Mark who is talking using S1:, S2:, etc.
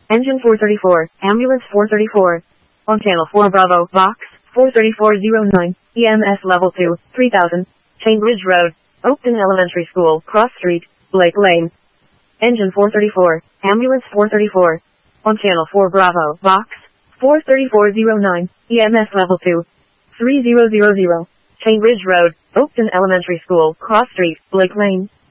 S1: Engine 434, Ambulance 434. On Channel 4 Bravo, Box 43409, EMS Level 2, 3000, Cambridge Road, Oakton Elementary School, Cross Street, Blake Lane. Engine 434, Ambulance 434. On Channel 4 Bravo, Box 43409, EMS Level 2, 3000, Cambridge Road, Oakton Elementary School, Cross Street, Blake Lane.